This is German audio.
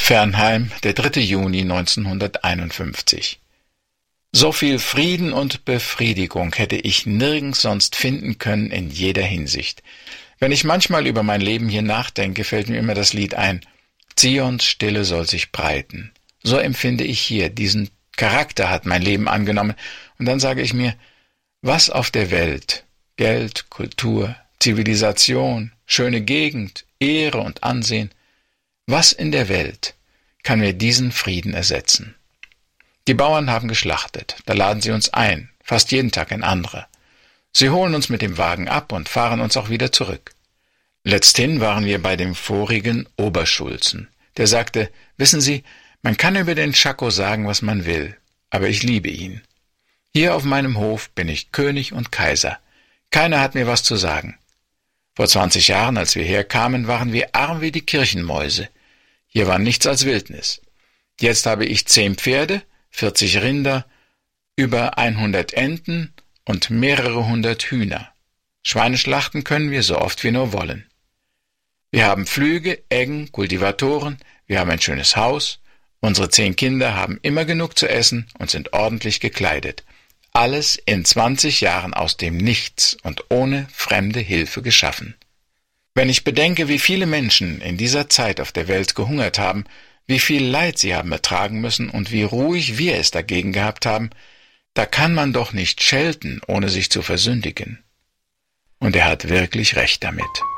Fernheim, der 3. Juni 1951. So viel Frieden und Befriedigung hätte ich nirgends sonst finden können in jeder Hinsicht. Wenn ich manchmal über mein Leben hier nachdenke, fällt mir immer das Lied ein: Zions Stille soll sich breiten. So empfinde ich hier, diesen Charakter hat mein Leben angenommen. Und dann sage ich mir, was auf der Welt, Geld, Kultur, Zivilisation, schöne Gegend, Ehre und Ansehen, was in der Welt kann mir diesen Frieden ersetzen? Die Bauern haben geschlachtet, da laden sie uns ein, fast jeden Tag ein anderer. Sie holen uns mit dem Wagen ab und fahren uns auch wieder zurück. Letzthin waren wir bei dem vorigen Oberschulzen. Der sagte, wissen Sie, man kann über den Czako sagen, was man will, aber ich liebe ihn. Hier auf meinem Hof bin ich König und Kaiser. Keiner hat mir was zu sagen. Vor 20 Jahren, als wir herkamen, waren wir arm wie die Kirchenmäuse. Hier war nichts als Wildnis. Jetzt habe ich 10 Pferde, 40 Rinder, über 100 Enten und mehrere 100 Hühner. Schweine schlachten können wir so oft wir nur wollen. Wir haben Pflüge, Eggen, Kultivatoren, wir haben ein schönes Haus, unsere 10 Kinder haben immer genug zu essen und sind ordentlich gekleidet. Alles in 20 Jahren aus dem Nichts und ohne fremde Hilfe geschaffen. Wenn ich bedenke, wie viele Menschen in dieser Zeit auf der Welt gehungert haben, wie viel Leid sie haben ertragen müssen und wie ruhig wir es dagegen gehabt haben, da kann man doch nicht schelten, ohne sich zu versündigen. Und er hat wirklich recht damit.